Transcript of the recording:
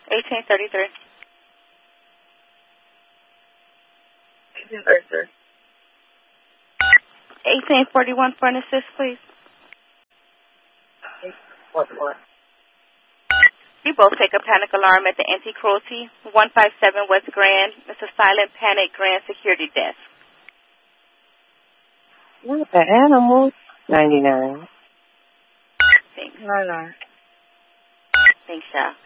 1833. 1833. 1841 for an assist, please. What? You both take a panic alarm at the Anti-Cruelty, 157 West Grand. It's a silent panic Grand Security Desk. Not the animals. 99. Thanks. 99. Thanks, y'all.